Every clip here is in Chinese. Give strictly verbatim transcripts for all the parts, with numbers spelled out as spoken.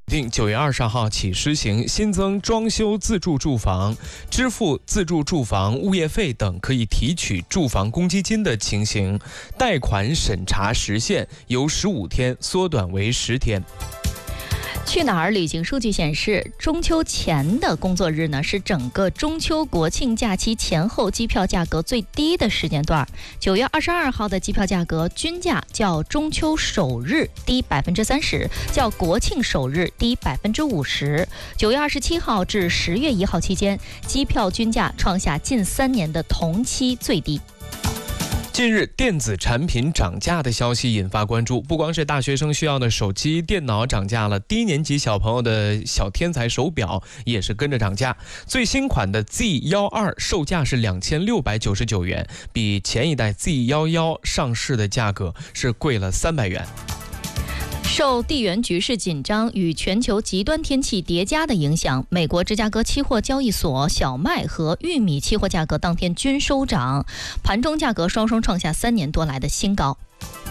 定九月二十号起施行新增装修自住住房、支付自住住房物业费等可以提取住房公积金的情形，贷款审查时限由十五天缩短为十天。 去哪儿旅行数据显示，中秋前的工作日呢是整个中秋国庆假期前后机票价格最低的时间段。九月二十二号的机票价格均价较中秋首日低百分之三十，较国庆首日低百分之五十。九月二十七号至十月一号期间，机票均价创下近三年的同期最低。 近日，电子产品涨价的消息引发关注，不光是大学生需要的手机、电脑涨价了，低年级小朋友的小天才手表也是跟着涨价。最新款的 Z 十二 售价是两千六百九十九元，比前一代 Z 十一 上市的价格是贵了三百元。 受地缘局势紧张与全球极端天气叠加的影响，美国芝加哥期货交易所小麦和玉米期货价格当天均收涨，盘中价格双双创下三年多来的新高。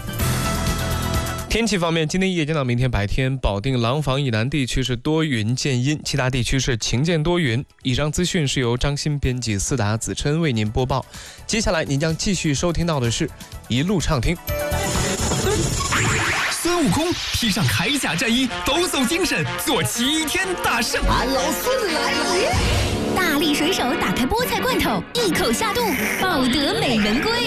天气方面，今天夜间到明天白天，保定廊坊以南地区是多云见阴，其他地区是晴间多云。以上资讯是由张鑫编辑，思达子琛为您播报。接下来您将继续收听到的是一路畅听。 孙悟空披上铠甲战衣，抖擞精神，做齐天大圣。 俺老孙来了！ 大力水手打开菠菜罐头，一口下肚，抱得美人归。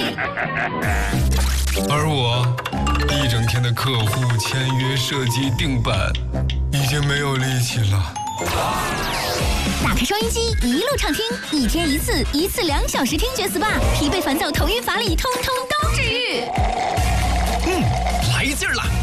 而我一整天的客户签约、设计、定版，已经没有力气了。 打开收音机，一路畅听，一天一次，一次两小时听觉 S P A， 疲惫烦躁、头晕乏力，通通都治愈。 嗯，来劲儿了！